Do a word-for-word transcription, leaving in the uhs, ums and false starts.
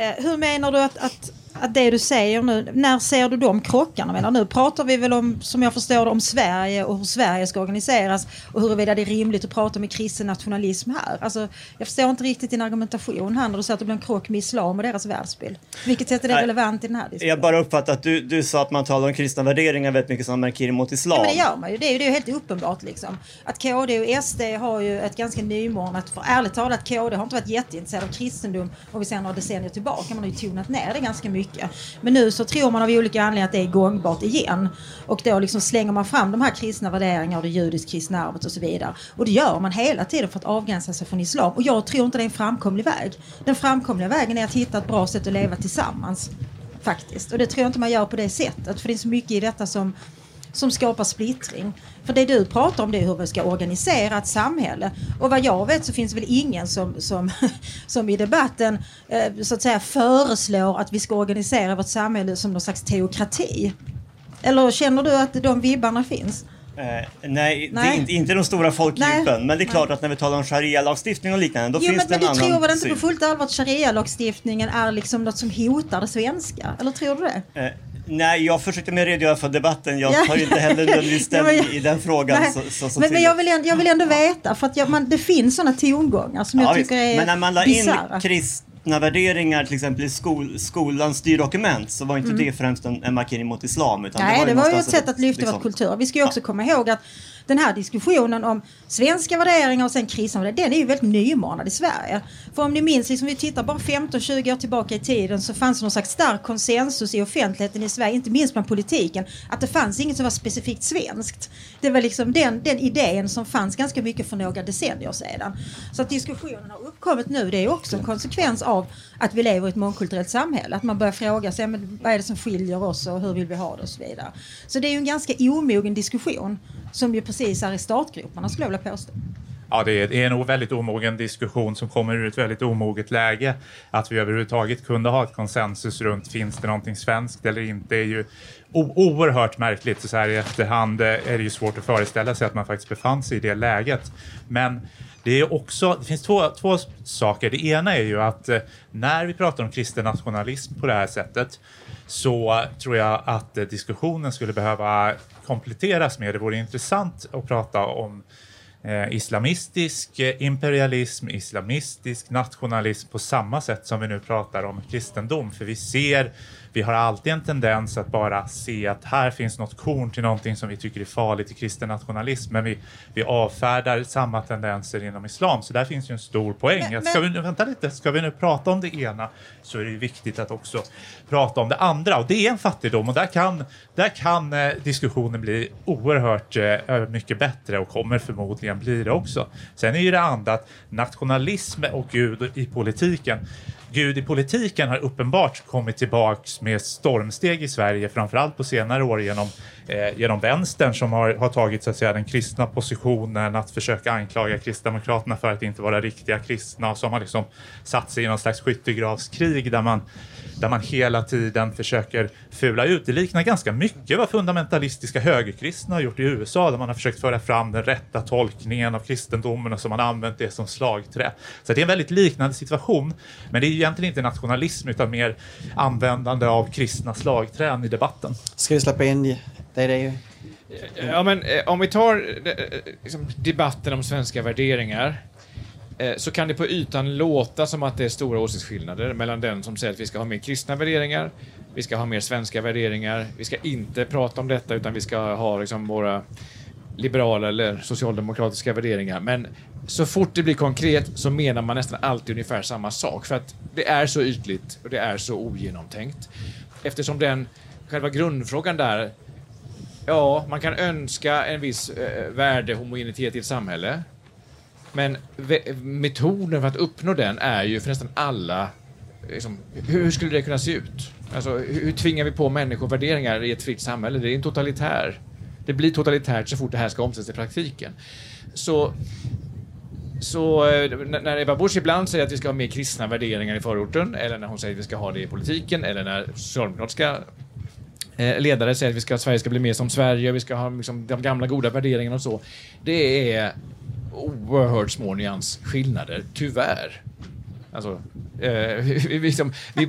Eh, hur menar du att, att, att det du säger nu, när ser du de krockarna? Menar, nu pratar vi väl om, som jag förstår det, om Sverige och hur Sverige ska organiseras och huruvida det är rimligt att prata om kristen nationalism här. Alltså, jag förstår inte riktigt din argumentation här när du säger att det blir en krock med islam och deras världsbild. Vilket sätt är det relevant i den här diskussionen? Jag bara uppfattar att du, du sa att man talar om kristna värderingar väldigt mycket som markering mot islam. Ja, men det gör man ju. Det är ju, det är ju helt uppenbart liksom. Att K D och S D har ju ett ganska nymornat, för ärligt talat, K D har inte varit jätteintresserad av kristendom och vi ser några decennier tillbaka. Man har ju tonat ner det ganska mycket. Men nu så tror man av olika anledningar att det är gångbart igen. Och då liksom slänger man fram de här kristna värderingarna och det judisk-kristna arvet och så vidare. Och det gör man hela tiden för att avgränsa sig från islam. Och jag tror inte det är en framkomlig väg. Den framkomliga vägen är att hitta ett bra sätt att leva tillsammans. Faktiskt. Och det tror jag inte man gör på det sättet. För det är så mycket i detta som, som skapar splittring. För det du pratar om det är hur vi ska organisera ett samhälle. Och vad jag vet så finns det väl ingen som, som, som i debatten eh, så att säga föreslår att vi ska organisera vårt samhälle som någon slags teokrati. Eller känner du att de vibbarna finns? Eh, nej, nej. Det är inte, inte de stora folkdjupen. Nej. Men det är klart nej. att när vi talar om sharia-lagstiftning och liknande, då jo, finns men, det en men annan du tror väl inte syn. på fullt allvar att sharia-lagstiftningen är liksom något som hotar det svenska? Eller tror du det? Eh, nej, jag försökte med redogöra för debatten. Jag tar ju inte heller nödvändigtvis ställning ja, i den frågan. Så, så, så men men jag, vill ändå, jag vill ändå veta, för att jag, man, det finns sådana tongångar som ja, jag tycker visst. är Men när man la bizarra. in kristna värderingar till exempel i skol, skolans styrdokument så var inte mm. det främst en, en markering mot islam. Utan nej, det var, det var ju ett sätt att lyfta liksom, vår kultur. Vi ska ju också ja. komma ihåg att den här diskussionen om svenska värderingar och sen kristna värderingar, den är ju väldigt nymanad i Sverige. För om ni minns, liksom, vi tittar bara femton tjugo år tillbaka i tiden så fanns det någon slags stark konsensus i offentligheten i Sverige, inte minst bland politiken, att det fanns inget som var specifikt svenskt. Det var liksom den, den idén som fanns ganska mycket för några decennier sedan. Så att diskussionen har uppkommit nu, det är också en konsekvens av att vi lever i ett mångkulturellt samhälle. Att man börjar fråga sig, men vad är det som skiljer oss och hur vill vi ha det och så vidare. Så det är ju en ganska omogen diskussion som ju precis är i startgroparna, skulle jag vilja påstå. Ja, det är, det är en väldigt omogen diskussion som kommer ur ett väldigt omoget läge. Att vi överhuvudtaget kunde ha ett konsensus runt finns det någonting svenskt eller inte är ju o- oerhört märkligt. Så här i efterhand är det ju svårt att föreställa sig att man faktiskt befann sig i det läget. Men det är också, det finns två, två saker. Det ena är ju att när vi pratar om kristen nationalism på det här sättet så tror jag att diskussionen skulle behöva kompletteras med. Det vore intressant att prata om eh, islamistisk imperialism, islamistisk nationalism på samma sätt som vi nu pratar om kristendom. För vi ser, vi har alltid en tendens att bara se att här finns något korn till någonting som vi tycker är farligt i kristen nationalism. Men vi, vi avfärdar samma tendenser inom islam. Så där finns ju en stor poäng. Men, ska, vi nu, vänta lite, ska vi nu prata om det ena så är det ju viktigt att också prata om det andra. Och det är en fattigdom och där kan, där kan eh, diskussionen bli oerhört eh, mycket bättre och kommer förmodligen bli det också. Sen är ju det andra att nationalism och Gud i politiken. Gud i politiken har uppenbart kommit tillbaks med stormsteg i Sverige, framförallt på senare år genom, eh, genom vänstern som har, har tagit så att säga, den kristna positionen att försöka anklaga kristdemokraterna för att inte vara riktiga kristna och som har liksom satt sig i någon slags skyttegravskrig där man, där man hela tiden försöker fula ut. Det liknar ganska mycket vad fundamentalistiska högerkristna har gjort i U S A där man har försökt föra fram den rätta tolkningen av kristendomen och som man har använt det som slagträ. Så det är en väldigt liknande situation, men det är egentligen inte nationalism utan mer användande av kristna slagträn i debatten. Ska vi släppa in det? Det är det ju. Ja, men eh, om vi tar eh, liksom, debatten om svenska värderingar eh, så kan det på ytan låta som att det är stora åsiktsskillnader mellan den som säger att vi ska ha mer kristna värderingar, vi ska ha mer svenska värderingar, vi ska inte prata om detta utan vi ska ha liksom, våra liberala eller socialdemokratiska värderingar. Men så fort det blir konkret så menar man nästan alltid ungefär samma sak. För att det är så ytligt och det är så ogenomtänkt. Eftersom den själva grundfrågan där, ja, man kan önska en viss eh, värdehomogenitet i ett samhälle. Men ve- metoden för att uppnå den är ju för nästan alla, liksom, hur, hur skulle det kunna se ut? Alltså, hur, hur tvingar vi på människor värderingar i ett fritt samhälle? Det är en totalitär. Det blir totalitärt så fort det här ska omsättas i praktiken. Så, så när Ebba Busch ibland säger att vi ska ha mer kristna värderingar i förorten, eller när hon säger att vi ska ha det i politiken, eller när socialdemokratiska ledare säger att vi ska, Sverige ska bli mer som Sverige och vi ska ha liksom, de gamla goda värderingarna och så. Det är oerhört små nyansskillnader, tyvärr. Alltså, eh, vi, vi, liksom, vi,